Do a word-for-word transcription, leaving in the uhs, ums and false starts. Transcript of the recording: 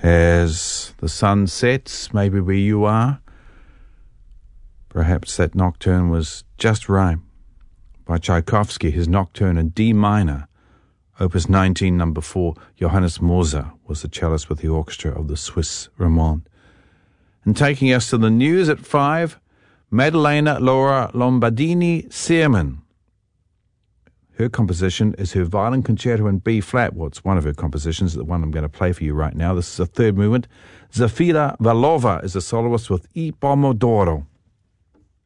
As the sun sets, maybe where you are, perhaps that nocturne was just right. By Tchaikovsky, his nocturne in D minor, Opus nineteen, number four. Johannes Moser was the cellist with the orchestra of the Swiss Romande. And taking us to the news at five, Maddalena Laura Lombardini-Searman. Her composition is her violin concerto in B flat. Well, it's one of her compositions, the one I'm going to play for you right now. This is a third movement. Zafira Valova is a soloist with I Pomodoro.